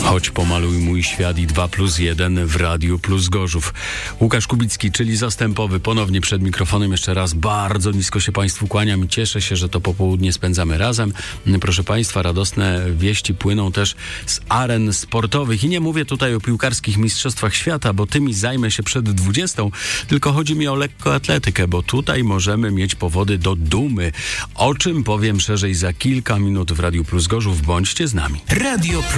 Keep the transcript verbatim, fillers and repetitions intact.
Chodź pomaluj mój świat i dwa plus jeden w Radiu Plus Gorzów. Łukasz Kubicki, czyli zastępowy, ponownie przed mikrofonem. Jeszcze raz bardzo nisko się Państwu kłaniam. Cieszę się, że to popołudnie spędzamy razem. Proszę Państwa, radosne wieści płyną też z aren sportowych. I nie mówię tutaj o piłkarskich mistrzostwach świata, bo tymi zajmę się przed dwudziestą. Tylko chodzi mi o lekkoatletykę, bo tutaj możemy mieć powody do dumy. O czym powiem szerzej za kilka minut w Radiu Plus Gorzów. Bądźcie z nami. Radio